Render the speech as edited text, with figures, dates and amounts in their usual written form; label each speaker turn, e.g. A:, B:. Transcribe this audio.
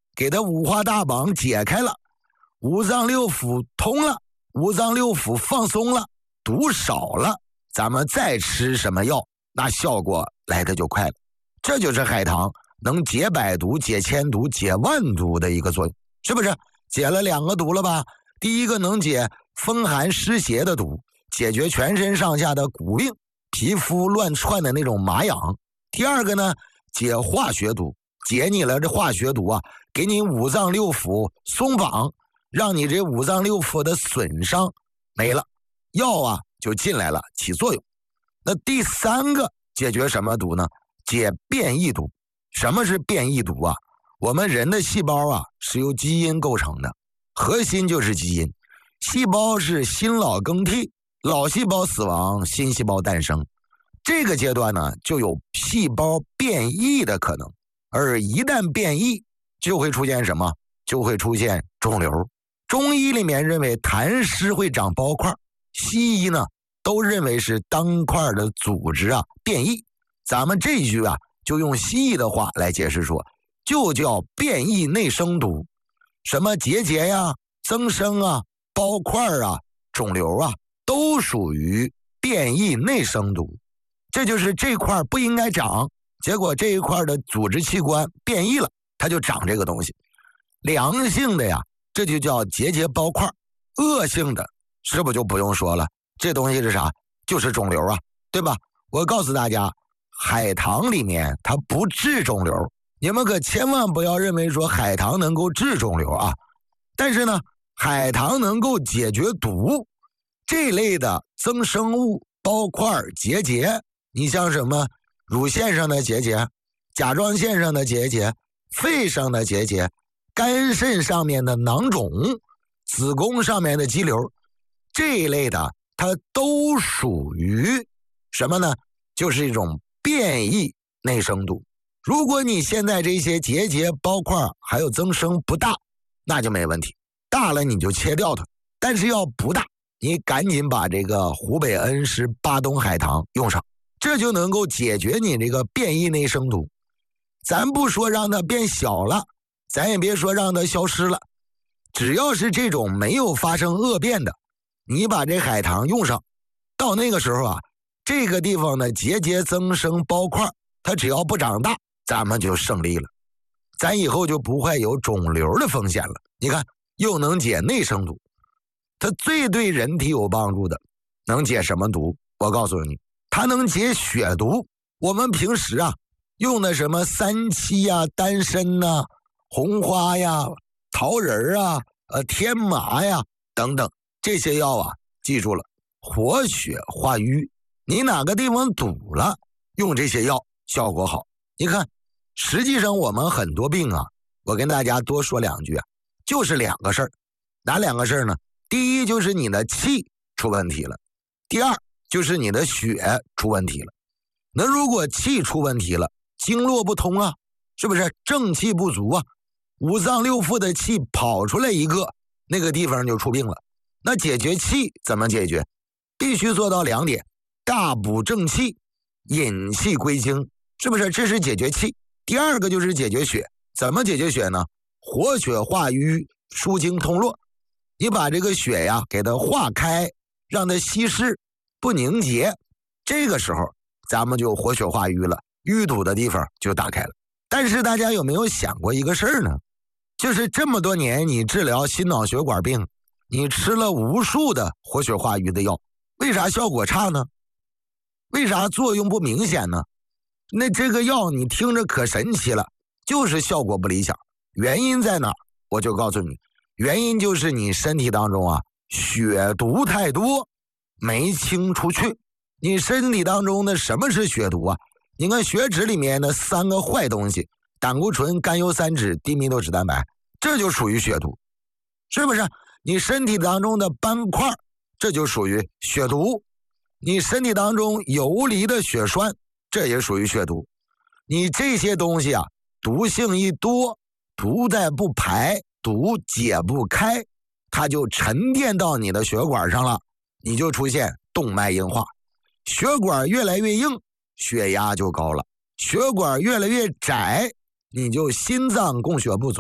A: 给他五花大绑解开了，五脏六腑通了，五脏六腑放松了，毒少了，咱们再吃什么药，那效果来的就快了。这就是海棠能解百毒、解千毒、解万毒的一个作用，是不是？解了2个毒了吧？第一个能解风寒湿邪的毒，解决全身上下的骨病、皮肤乱窜的那种麻痒。第二个呢，解化学毒，解你了这化学毒啊，给你五脏六腑松绑，让你这五脏六腑的损伤没了，药啊就进来了，起作用。那第3个解决什么毒呢？解变异毒。什么是变异毒啊？我们人的细胞啊是由基因构成的，核心就是基因。细胞是新老更替，老细胞死亡，新细胞诞生。这个阶段呢，就有细胞变异的可能，而一旦变异，就会出现什么？就会出现肿瘤。中医里面认为痰湿会长包块，西医呢都认为是当块的组织啊变异。咱们这一句啊，就用西医的话来解释说，就叫变异内生毒。什么结节呀、增生啊、包块啊、肿瘤啊，都属于变异内生毒。这就是这块不应该长，结果这一块的组织器官变异了，它就长这个东西。良性的呀，这就叫结节包块；恶性的，是不是就不用说了？这东西是啥？就是肿瘤啊，对吧？我告诉大家，海棠里面它不治肿瘤，你们可千万不要认为说海棠能够治肿瘤啊。但是呢，海棠能够解决毒，这类的增生物、包块、结节，你像什么乳腺上的结节、甲状腺上的结节、肺上的结节、肝肾上面的囊肿、子宫上面的肌瘤，这一类的它都属于什么呢？就是一种变异内生毒。如果你现在这些结节、包块还有增生不大，那就没问题，大了你就切掉它。但是要不大，你赶紧把这个湖北恩施巴东海棠用上，这就能够解决你这个变异内生毒。咱不说让它变小了，咱也别说让它消失了，只要是这种没有发生恶变的，你把这海棠用上，到那个时候啊，这个地方的结节增生包块，它只要不长大，咱们就胜利了，咱以后就不会有肿瘤的风险了。你看，又能解内生毒，它最对人体有帮助的能解什么毒？我告诉你，它能解血毒。我们平时啊用的什么三七呀、丹参呐、红花呀、桃仁啊、天麻呀等等这些药啊，记住了，活血化瘀。你哪个地方堵了，用这些药效果好。你看，实际上我们很多病啊，我跟大家多说2句啊，就是2个事儿。哪2个事儿呢？第一就是你的气出问题了，第二就是你的血出问题了。那如果气出问题了，经络不通啊，是不是正气不足啊？五脏六腑的气跑出来一个，那个地方就出病了。那解决气怎么解决？必须做到2点：大补正气，引气归经，是不是？这是解决气。第二个就是解决血。怎么解决血呢？活血化瘀，疏经通络。你把这个血呀给它化开，让它稀释不凝结，这个时候咱们就活血化瘀了，淤堵的地方就打开了。但是大家有没有想过一个事儿呢？就是这么多年你治疗心脑血管病，你吃了无数的活血化瘀的药，为啥效果差呢？为啥作用不明显呢？那这个药你听着可神奇了，就是效果不理想。原因在哪儿？我就告诉你，原因就是你身体当中啊血毒太多，没清出去。你身体当中的什么是血毒啊？你看血脂里面的3个坏东西，胆固醇、甘油三酯、低密度脂蛋白，这就属于血毒，是不是？你身体当中的斑块，这就属于血毒。你身体当中游离的血栓，这也属于血毒。你这些东西啊，毒性一多，毒在不排，毒解不开，它就沉淀到你的血管上了，你就出现动脉硬化。血管越来越硬，血压就高了；血管越来越窄，你就心脏供血不足。